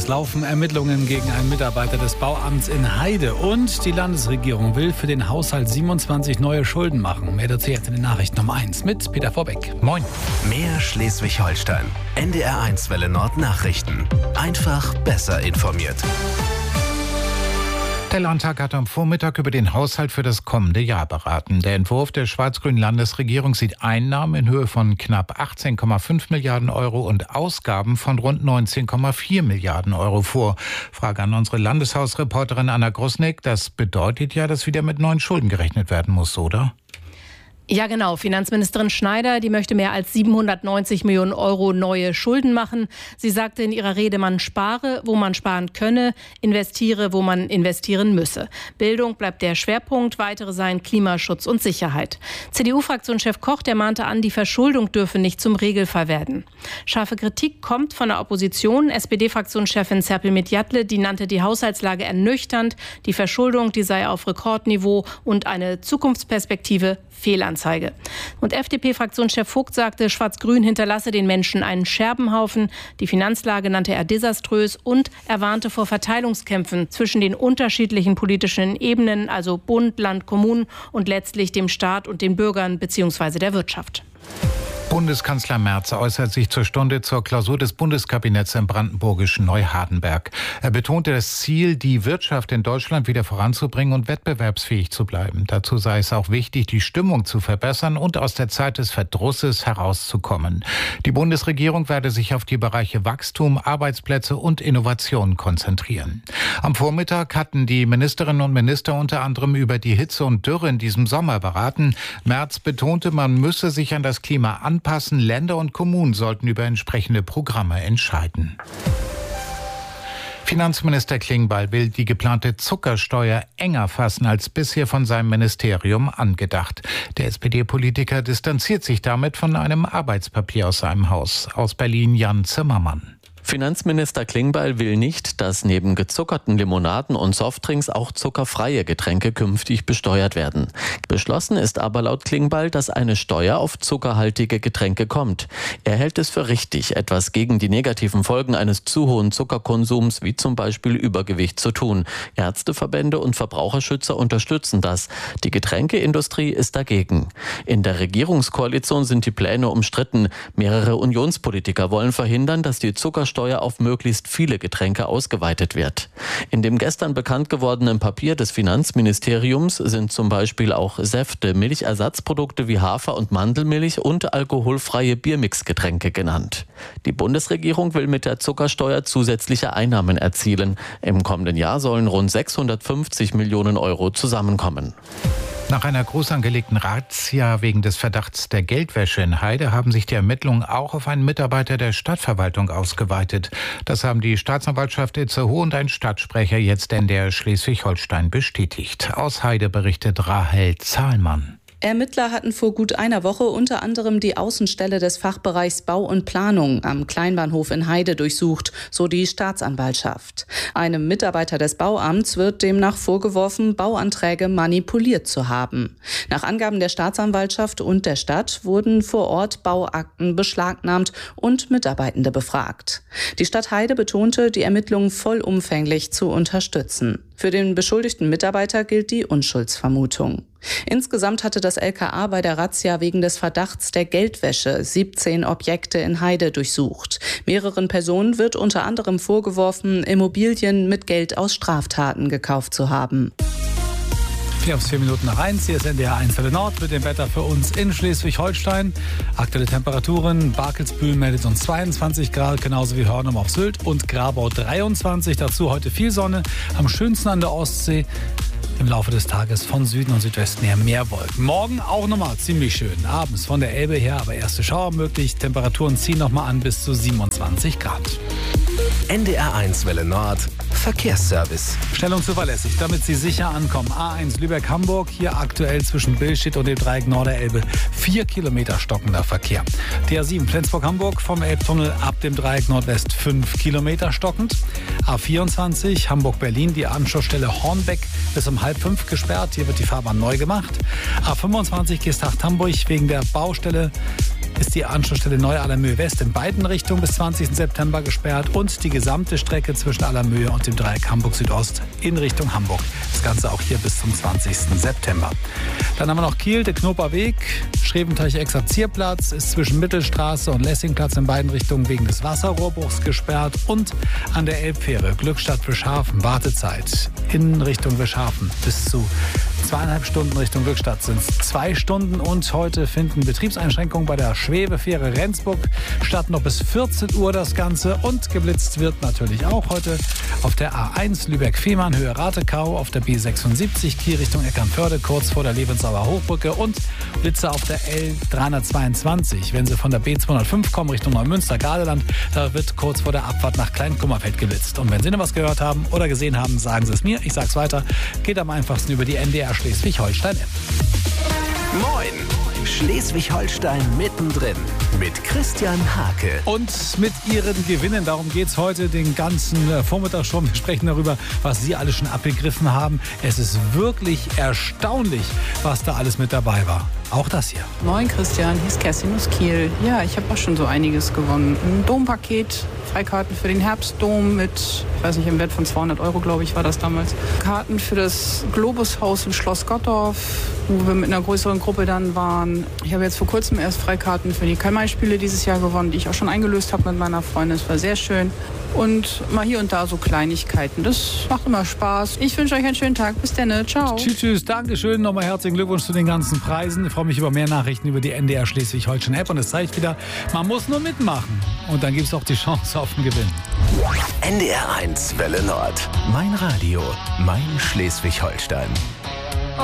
Es laufen Ermittlungen gegen einen Mitarbeiter des Bauamts in Heide. Und die Landesregierung will für den Haushalt 27 neue Schulden machen. Mehr dazu jetzt in den Nachrichten Nummer 1 mit Peter Vorbeck. Moin. Mehr Schleswig-Holstein. NDR1 Welle Nord Nachrichten. Einfach besser informiert. Der Landtag hat am Vormittag über den Haushalt für das kommende Jahr beraten. Der Entwurf der schwarz-grünen Landesregierung sieht Einnahmen in Höhe von knapp 18,5 Milliarden Euro und Ausgaben von rund 19,4 Milliarden Euro vor. Frage an unsere Landeshausreporterin Anna Grusnick. Das bedeutet ja, dass wieder mit neuen Schulden gerechnet werden muss, oder? Ja, genau. Finanzministerin Schneider, die möchte mehr als 790 Millionen Euro neue Schulden machen. Sie sagte in ihrer Rede, man spare, wo man sparen könne, investiere, wo man investieren müsse. Bildung bleibt der Schwerpunkt, weitere seien Klimaschutz und Sicherheit. CDU-Fraktionschef Koch, der mahnte an, die Verschuldung dürfe nicht zum Regelfall werden. Scharfe Kritik kommt von der Opposition. SPD-Fraktionschefin Serpil Medjatle, die nannte die Haushaltslage ernüchternd. Die Verschuldung, die sei auf Rekordniveau und eine Zukunftsperspektive Fehlanzeige. Und FDP-Fraktionschef Vogt sagte, Schwarz-Grün hinterlasse den Menschen einen Scherbenhaufen. Die Finanzlage nannte er desaströs und er warnte vor Verteilungskämpfen zwischen den unterschiedlichen politischen Ebenen, also Bund, Land, Kommunen und letztlich dem Staat und den Bürgern bzw. der Wirtschaft. Bundeskanzler Merz äußert sich zur Stunde zur Klausur des Bundeskabinetts im brandenburgischen Neuhardenberg. Er betonte das Ziel, die Wirtschaft in Deutschland wieder voranzubringen und wettbewerbsfähig zu bleiben. Dazu sei es auch wichtig, die Stimmung zu verbessern und aus der Zeit des Verdrusses herauszukommen. Die Bundesregierung werde sich auf die Bereiche Wachstum, Arbeitsplätze und Innovation konzentrieren. Am Vormittag hatten die Ministerinnen und Minister unter anderem über die Hitze und Dürre in diesem Sommer beraten. Merz betonte, man müsse sich an das Klima anpassen. Länder und Kommunen sollten über entsprechende Programme entscheiden. Finanzminister Klingbeil will die geplante Zuckersteuer enger fassen als bisher von seinem Ministerium angedacht. Der SPD-Politiker distanziert sich damit von einem Arbeitspapier aus seinem Haus. Aus Berlin Jan Zimmermann. Finanzminister Klingbeil will nicht, dass neben gezuckerten Limonaden und Softdrinks auch zuckerfreie Getränke künftig besteuert werden. Beschlossen ist aber laut Klingbeil, dass eine Steuer auf zuckerhaltige Getränke kommt. Er hält es für richtig, etwas gegen die negativen Folgen eines zu hohen Zuckerkonsums, wie zum Beispiel Übergewicht, zu tun. Ärzteverbände und Verbraucherschützer unterstützen das. Die Getränkeindustrie ist dagegen. In der Regierungskoalition sind die Pläne umstritten. Mehrere Unionspolitiker wollen verhindern, dass die Zuckersteuer auf möglichst viele Getränke ausgeweitet wird. In dem gestern bekannt gewordenen Papier des Finanzministeriums sind zum Beispiel auch Säfte, Milchersatzprodukte wie Hafer- und Mandelmilch und alkoholfreie Biermixgetränke genannt. Die Bundesregierung will mit der Zuckersteuer zusätzliche Einnahmen erzielen. Im kommenden Jahr sollen rund 650 Millionen Euro zusammenkommen. Nach einer groß angelegten Razzia wegen des Verdachts der Geldwäsche in Heide haben sich die Ermittlungen auch auf einen Mitarbeiter der Stadtverwaltung ausgeweitet. Das haben die Staatsanwaltschaft Itzehoe und ein Stadtsprecher jetzt in der Schleswig-Holstein bestätigt. Aus Heide berichtet Rahel Zahlmann. Ermittler hatten vor gut einer Woche unter anderem die Außenstelle des Fachbereichs Bau und Planung am Kleinbahnhof in Heide durchsucht, so die Staatsanwaltschaft. Einem Mitarbeiter des Bauamts wird demnach vorgeworfen, Bauanträge manipuliert zu haben. Nach Angaben der Staatsanwaltschaft und der Stadt wurden vor Ort Bauakten beschlagnahmt und Mitarbeitende befragt. Die Stadt Heide betonte, die Ermittlungen vollumfänglich zu unterstützen. Für den beschuldigten Mitarbeiter gilt die Unschuldsvermutung. Insgesamt hatte das LKA bei der Razzia wegen des Verdachts der Geldwäsche 17 Objekte in Heide durchsucht. Mehreren Personen wird unter anderem vorgeworfen, Immobilien mit Geld aus Straftaten gekauft zu haben. 4 Minuten nach 1, hier ist NDR1 Welle Nord mit dem Wetter für uns in Schleswig-Holstein. Aktuelle Temperaturen, Barkelsbühl meldet uns 22 Grad, genauso wie Hörnum auf Sylt und Grabau 23. Dazu heute viel Sonne, am schönsten an der Ostsee. Im Laufe des Tages von Süden und Südwesten her mehr Wolken. Morgen auch nochmal ziemlich schön. Abends von der Elbe her aber erste Schauer möglich. Temperaturen ziehen nochmal an bis zu 27 Grad. NDR1 Welle Nord Verkehrsservice. Schnell und zuverlässig, damit Sie sicher ankommen. A1 Lübeck-Hamburg, hier aktuell zwischen Billstedt und dem Dreieck Norderelbe 4 Kilometer stockender Verkehr. A7 Flensburg-Hamburg vom Elbtunnel ab dem Dreieck Nordwest 5 Kilometer stockend. A24 Hamburg-Berlin, die Anschlussstelle Hornbeck bis um 4:30 gesperrt. Hier wird die Fahrbahn neu gemacht. A25 Geesthacht-Hamburg wegen der Baustelle ist die Anschlussstelle Neu-Allermöhe West in beiden Richtungen bis 20. September gesperrt und die gesamte Strecke zwischen Allermöhe und dem Dreieck Hamburg Südost in Richtung Hamburg. Das Ganze auch hier bis zum 20. September. Dann haben wir noch Kiel, der Knoper Weg, Schreventeich-Exerzierplatz ist zwischen Mittelstraße und Lessingplatz in beiden Richtungen wegen des Wasserrohrbruchs gesperrt und an der Elbfähre Glückstadt-Wischhafen Wartezeit in Richtung Wischhafen bis zu 2,5 Stunden Richtung Glückstadt sind es 2 Stunden und heute finden Betriebseinschränkungen bei der Schwebefähre Rendsburg statt, noch bis 14 Uhr das Ganze und geblitzt wird natürlich auch heute auf der A1 Lübeck-Fehmarn Höhe Ratekau, auf der B76 Kiel Richtung Eckernförde kurz vor der Lebensauer Hochbrücke und Blitze auf der L322. Wenn Sie von der B205 kommen Richtung Neumünster-Gardeland, da wird kurz vor der Abfahrt nach Kleinkummerfeld geblitzt. Und wenn Sie noch was gehört haben oder gesehen haben, sagen Sie es mir. Ich sag's weiter. Geht am einfachsten über die NDR Schleswig-Holstein-App. Moin! Schleswig-Holstein mittendrin mit Christian Hake. Und mit Ihren Gewinnen, darum geht es heute den ganzen Vormittag schon. Wir sprechen darüber, was Sie alle schon abgegriffen haben. Es ist wirklich erstaunlich, was da alles mit dabei war. Auch das hier. Moin Christian, hier ist Kerstin aus Kiel. Ja, ich habe auch schon so einiges gewonnen. Ein Dompaket, Freikarten für den Herbstdom mit, ich weiß nicht, im Wert von 200 €, glaube ich, war das damals. Karten für das Globushaus in Schloss Gottorf, wo wir mit einer größeren Gruppe dann waren. Ich habe jetzt vor kurzem erst Freikarten für die Karl-May-Spiele dieses Jahr gewonnen, die ich auch schon eingelöst habe mit meiner Freundin. Das war sehr schön. Und mal hier und da so Kleinigkeiten. Das macht immer Spaß. Ich wünsche euch einen schönen Tag. Bis dann. Ciao. Tschüss, tschüss. Dankeschön. Nochmal herzlichen Glückwunsch zu den ganzen Preisen. Ich freue mich über mehr Nachrichten über die NDR Schleswig-Holstein-App. Und es zeigt wieder, man muss nur mitmachen. Und dann gibt es auch die Chance auf den Gewinn. NDR 1 Welle Nord. Mein Radio. Mein Schleswig-Holstein.